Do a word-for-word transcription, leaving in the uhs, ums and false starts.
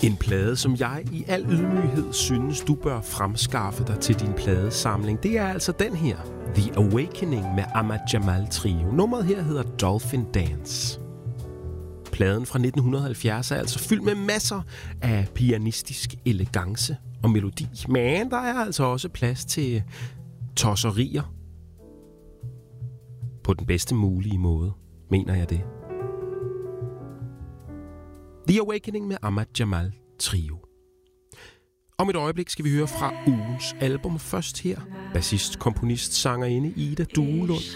En plade, som jeg i al ydmyghed synes, du bør fremskaffe dig til din pladesamling, det er altså den her, The Awakening med Ahmad Jamal Trio. Nummeret her hedder Dolphin Dance. Pladen fra nitten halvfjerds er altså fyldt med masser af pianistisk elegance og melodi, men der er altså også plads til tosserier. På den bedste mulige måde, mener jeg det. The Awakening med Ahmad Jamal Trio. Om et øjeblik skal vi høre fra ugens album. Først her, bassist, komponist, sangerinde Ida Duelund